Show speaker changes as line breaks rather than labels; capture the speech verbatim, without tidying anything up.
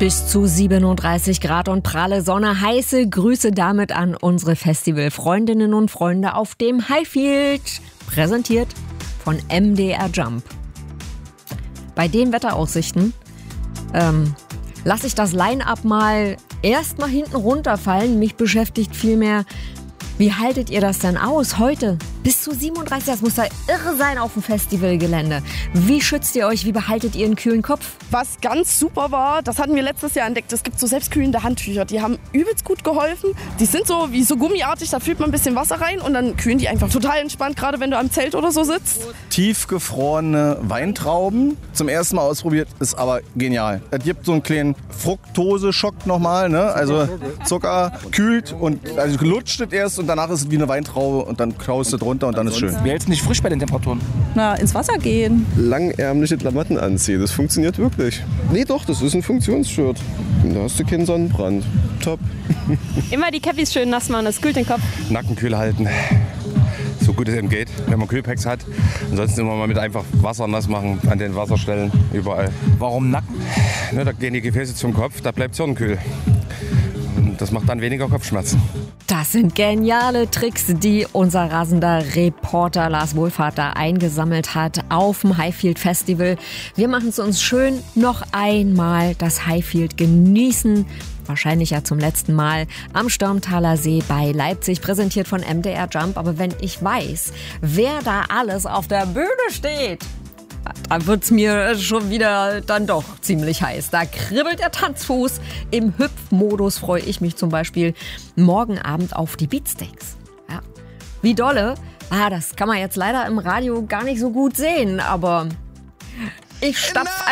Bis zu siebenunddreißig Grad und pralle Sonne. Heiße Grüße damit an unsere Festivalfreundinnen und Freunde auf dem Highfield. Präsentiert von M D R Jump. Bei den Wetteraussichten ähm, lasse ich das Line-Up mal erstmal hinten runterfallen. Mich beschäftigt vielmehr, wie haltet ihr das denn aus heute? Bis zu siebenunddreißig, das muss da irre sein auf dem Festivalgelände. Wie schützt ihr euch? Wie behaltet ihr einen kühlen Kopf?
Was ganz super war, das hatten wir letztes Jahr entdeckt, es gibt so selbstkühlende Handtücher, die haben übelst gut geholfen. Die sind so wie so gummiartig, da füllt man ein bisschen Wasser rein und dann kühlen die einfach total entspannt, gerade wenn du am Zelt oder so sitzt.
Tiefgefrorene Weintrauben, zum ersten Mal ausprobiert, ist aber genial. Es gibt so einen kleinen Fructose-Schock nochmal, ne? Also Zucker kühlt und also lutscht es erst und danach ist es wie eine Weintraube und dann kraust es runter und dann ist schön.
Wir hältst nicht frisch bei den Temperaturen.
Na, ins Wasser gehen.
Langärmliche Klamotten anziehen, das funktioniert wirklich. Nee, doch, das ist ein Funktionsshirt. Da hast du keinen Sonnenbrand. Top.
Immer die Cappies schön nass machen, das kühlt den Kopf.
Nacken kühl halten, so gut es eben geht, wenn man Kühlpacks hat. Ansonsten immer mal mit einfach Wasser nass machen, an den Wasserstellen, überall.
Warum Nacken?
Ne, da gehen die Gefäße zum Kopf, da bleibt Hirnkühl. Das macht dann weniger Kopfschmerzen.
Das sind geniale Tricks, die unser rasender Reporter Lars Wohlfahrt da eingesammelt hat auf dem Highfield Festival. Wir machen es uns schön, noch einmal das Highfield genießen. Wahrscheinlich ja zum letzten Mal am Stürmtaler See bei Leipzig, präsentiert von M D R Jump. Aber wenn ich weiß, wer da alles auf der Bühne steht, da wird's mir schon wieder dann doch ziemlich heiß. Da kribbelt der Tanzfuß. Im Hüpfmodus freue ich mich zum Beispiel morgen Abend auf die Beatsteaks. Ja. Wie dolle? Ah, das kann man jetzt leider im Radio gar nicht so gut sehen, aber ich stapf